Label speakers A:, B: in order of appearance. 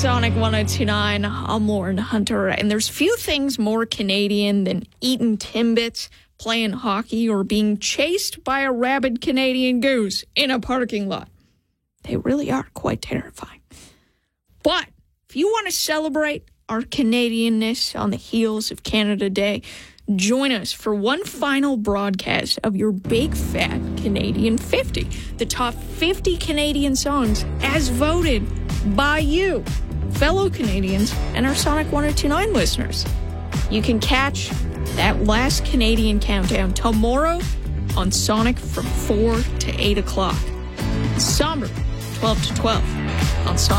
A: Sonic 102.9. I'm Lauren Hunter, and there's few things more Canadian than eating Timbits, playing hockey, or being chased by a rabid Canadian goose in a parking lot. They really are quite terrifying. But if you want to celebrate our Canadianness on the heels of Canada Day, join us for one final broadcast of your Big Fat Canadian 50, the top 50 Canadian songs as voted by you, fellow Canadians, and our Sonic 102.9 listeners. You can catch that last Canadian countdown tomorrow on Sonic from 4 to 8 o'clock. Somber, 12 to 12 on Sonic.